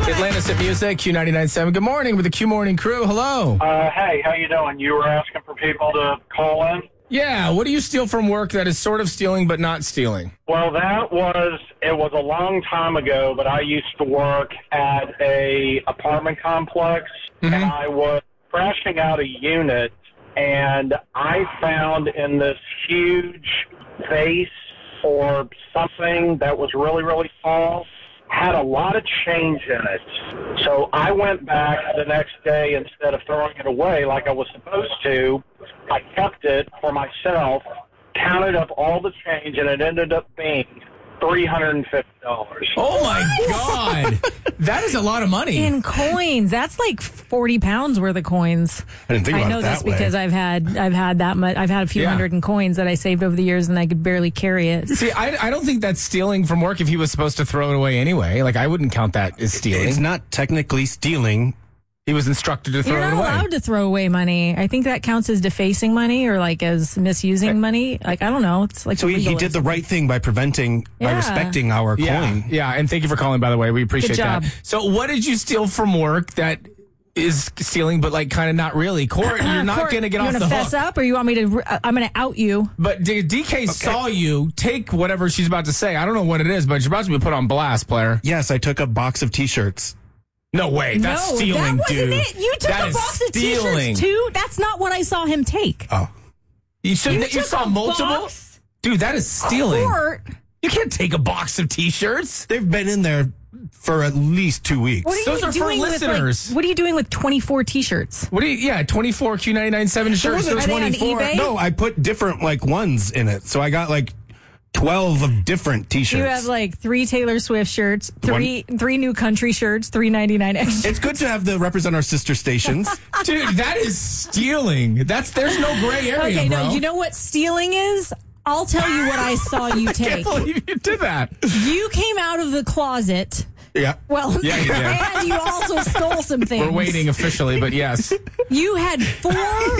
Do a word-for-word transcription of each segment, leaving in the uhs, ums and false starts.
Atlantis at Music, Q ninety-nine point seven. Good morning with the Q Morning crew. Hello. Uh, hey, how you doing? You were asking for people to call in? Yeah, what do you steal from work that is sort of stealing but not stealing? Well, that was, it was a long time ago, but I used to work at a apartment complex, mm-hmm. and I was crashing out a unit, and I found in this huge vase or something that was really, really small, had a lot of change in it. So I went back the next day, instead of throwing it away like I was supposed to, I kept it for myself, counted up all the change, and it ended up being three hundred fifty dollars. Oh, my God. That is a lot of money. In coins. That's like forty pounds worth of coins. I didn't think about I know it that this way. because I've had I've had that much. I've had a few Yeah. hundred in coins that I saved over the years, and I could barely carry it. See, I, I don't think that's stealing from work if he was supposed to throw it away anyway. Like, I wouldn't count that as stealing. It's not technically stealing. He was instructed to throw You're it not away. allowed to throw away money. I think that counts as defacing money or like as misusing money. Like, I don't know. It's like So he, he did the right thing by preventing, by Yeah. respecting our Yeah, coin. yeah, and thank you for calling, by the way. We appreciate Good job. that. So what did you steal from work that is stealing, but like kind of not really? Court, you're not Court, going to get you off wanna the fess hook. up, or you want me to? Uh, I'm going to out you. But D- DK saw you take whatever she's about to say. I don't know what it is, but you're about to be put on blast, player. Yes, I took a box of T-shirts. No way. That's no, stealing, that wasn't dude. it. You took That a is box of stealing. T-shirts too. That's not what I saw him take. Oh. You, should, You you, took saw a multiple? box? Dude, that is stealing. Court. You can't take a box of T-shirts. They've been in there for at least two weeks. What are Those you are for doing listeners. With, like, what are you doing with twenty-four T-shirts? What do you, yeah, twenty-four Q ninety-nine point seven shirts. wasn't Are they on twenty-four. eBay? No, I put different like ones in it. So I got like twelve of different T-shirts. You have like three Taylor Swift shirts, three three new country shirts, three ninety-nine extra. It's good to have the represent our sister stations. Dude, that is stealing. That's There's no gray area, Okay, bro. no, you know what stealing is? I'll tell you what I saw you I take. can't believe you did that. You came out of the closet. Yeah. Well, Yeah, you did. and you also stole some things. We're waiting officially, but yes. You had four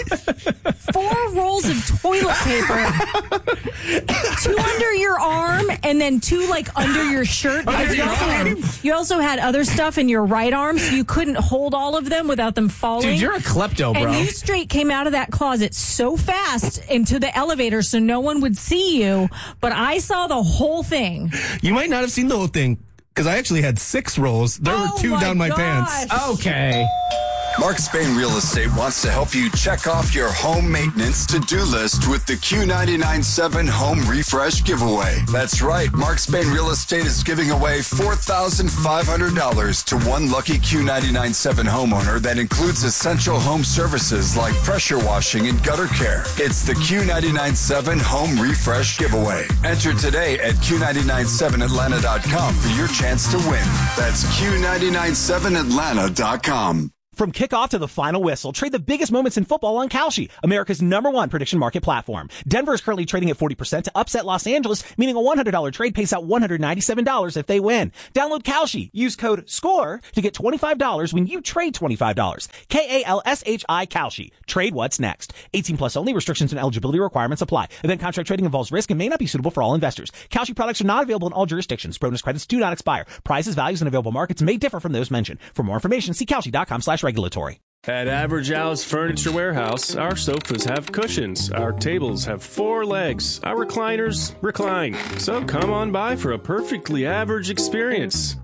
four rolls of toilet paper, two under your arm, and then two like under your shirt. Because Under you your also, arm? had, you also had other stuff in your right arm, so you couldn't hold all of them without them falling. Dude, you're a klepto, bro. And you straight came out of that closet so fast into the elevator so no one would see you, but I saw the whole thing. You might not have seen the whole thing because I actually had six rolls. There Oh were two my down my gosh. pants. Okay. Marcus Bain Real Estate wants to help you check off your home maintenance to-do list with the Q ninety-nine point seven Home Refresh Giveaway. That's right. Marcus Bain Real Estate is giving away four thousand five hundred dollars to one lucky Q ninety-nine point seven homeowner that includes essential home services like pressure washing and gutter care. It's the Q ninety-nine point seven Home Refresh Giveaway. Enter today at Q ninety-nine seven Atlanta dot com for your chance to win. That's Q ninety-nine seven Atlanta dot com. From kickoff to the final whistle, trade the biggest moments in football on Kalshi, America's number one prediction market platform. Denver is currently trading at forty percent to upset Los Angeles, meaning a one hundred dollars trade pays out one hundred ninety-seven dollars if they win. Download Kalshi. Use code SCORE to get twenty-five dollars when you trade twenty-five dollars. K A L S H I Kalshi. Trade what's next. eighteen plus only. Restrictions and eligibility requirements apply. Event contract trading involves risk and may not be suitable for all investors. Kalshi products are not available in all jurisdictions. Bonus credits do not expire. Prices, values, and available markets may differ from those mentioned. For more information, see Kalshi dot com slash regulatory. At Average Al's Furniture Warehouse, our sofas have cushions, our tables have four legs, our recliners recline. So come on by for a perfectly average experience.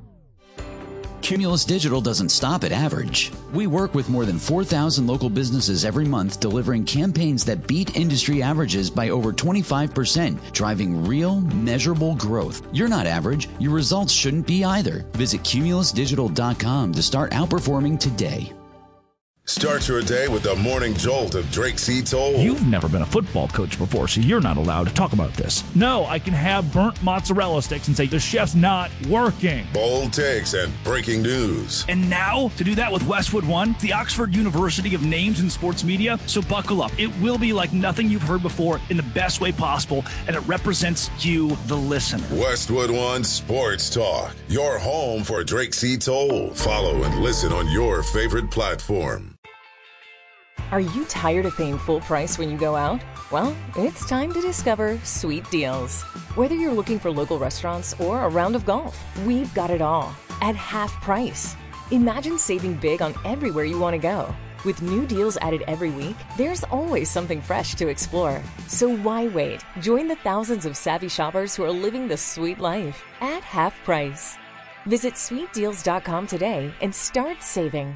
Cumulus Digital doesn't stop at average. We work with more than four thousand local businesses every month, delivering campaigns that beat industry averages by over twenty-five percent, driving real, measurable growth. You're not average. Your results shouldn't be either. Visit cumulus digital dot com to start outperforming today. Start your day with the morning jolt of Drake C. Toll. You've never been a football coach before, so you're not allowed to talk about this. No, I can have burnt mozzarella sticks and say the chef's not working. Bold takes and breaking news. And now, to do that with Westwood One, the Oxford University of Names in Sports Media. So buckle up. It will be like nothing you've heard before in the best way possible, and it represents you, the listener. Westwood One Sports Talk, your home for Drake C. Toll. Follow and listen on your favorite platform. Are you tired of paying full price when you go out? Well, it's time to discover Sweet Deals. Whether you're looking for local restaurants or a round of golf, we've got it all at half price. Imagine saving big on everywhere you want to go. With new deals added every week, there's always something fresh to explore. So why wait? Join the thousands of savvy shoppers who are living the sweet life at half price. Visit sweet deals dot com today and start saving.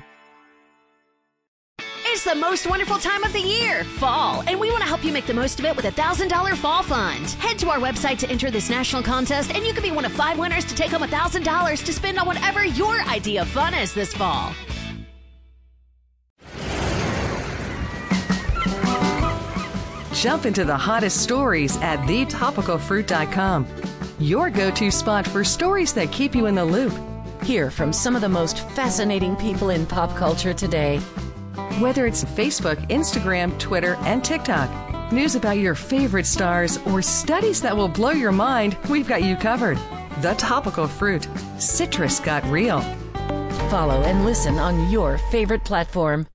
It's the most wonderful time of the year, fall, and we want to help you make the most of it with a one thousand dollars Fall Fund. Head to our website to enter this national contest, and you could be one of five winners to take home one thousand dollars to spend on whatever your idea of fun is this fall. Jump into the hottest stories at the topical fruit dot com. Your go-to spot for stories that keep you in the loop. Hear from some of the most fascinating people in pop culture today. Whether it's Facebook, Instagram, Twitter, and TikTok, news about your favorite stars, or studies that will blow your mind, we've got you covered. The Topical Fruit. Citrus got real. Follow and listen on your favorite platform.